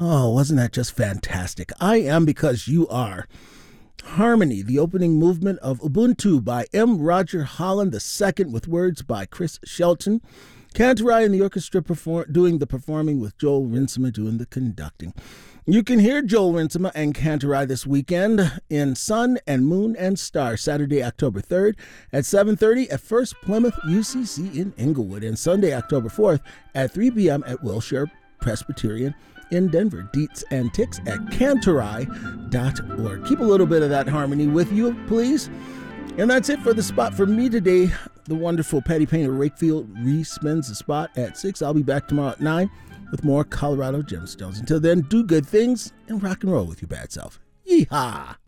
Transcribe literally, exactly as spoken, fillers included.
Oh, wasn't that just fantastic? I am because you are. Harmony, the opening movement of Ubuntu by M. Roger Holland the second, with words by Chris Shelton. Cantorai and the orchestra perform- doing the performing, with Joel Rinsema doing the conducting. You can hear Joel Rinsema and Cantorai this weekend in Sun and Moon and Star, Saturday, October third at seven thirty at First Plymouth U C C in Inglewood, and Sunday, October fourth at three p.m. at Wilshire Presbyterian in Denver. Deets and ticks at cantorai dot org. Keep a little bit of that harmony with you, please. And that's it for the spot for me today. The wonderful Patty Payne of Rakefield re-spins the spot at six. I'll be back tomorrow at nine with more Colorado Gemstones. Until then, do good things and rock and roll with your bad self. Yeehaw!